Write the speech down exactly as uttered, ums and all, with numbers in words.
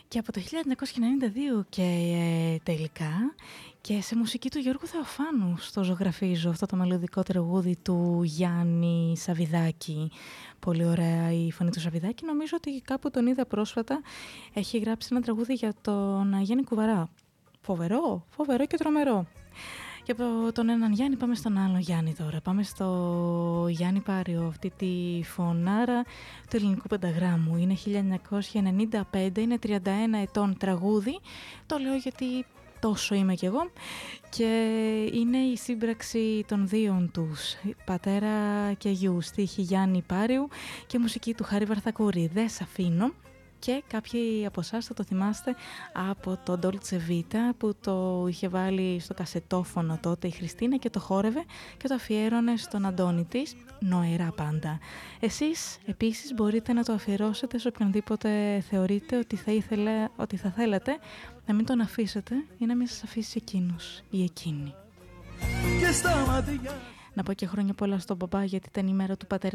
Και από το χίλια εννιακόσια ενενήντα δύο και ε, τελικά και σε μουσική του Γιώργου Θεοφάνου στο ζωγραφίζω αυτό το μελωδικό τραγούδι του Γιάννη Σαβιδάκη. Πολύ ωραία η φωνή του Σαβιδάκη. Νομίζω ότι κάπου τον είδα πρόσφατα. Έχει γράψει ένα τραγούδι για τον Γιάννη Κουβαρά. Φοβερό, φοβερό και τρομερό. Και από τον έναν Γιάννη πάμε στον άλλο Γιάννη τώρα. Πάμε στο Γιάννη Πάριο, αυτή τη φωνάρα του ελληνικού πενταγράμμου. Είναι χίλια εννιακόσια ενενήντα πέντε, είναι τριάντα ένα ετών τραγούδι. Το λέω γιατί τόσο είμαι κι εγώ. Και είναι η σύμπραξη των δύο τους, πατέρα και γιου. Στίχη Γιάννη Πάριου και μουσική του Χάρη Βαρθακούρη. Δεν σ' αφήνω. Και κάποιοι από εσάς θα το θυμάστε από το Dolce Vita που το είχε βάλει στο κασετόφωνο τότε η Χριστίνα και το χόρευε και το αφιέρωνε στον Αντώνη της, νοερά πάντα. Εσείς επίσης μπορείτε να το αφιερώσετε σε οποιονδήποτε θεωρείτε ότι θα, ήθελε, ότι θα θέλατε να μην τον αφήσετε ή να μην σας αφήσει εκείνος ή εκείνη. Και να πω και χρόνια πολλά στον μπαμπά γιατί ήταν η μέρα του πατέρα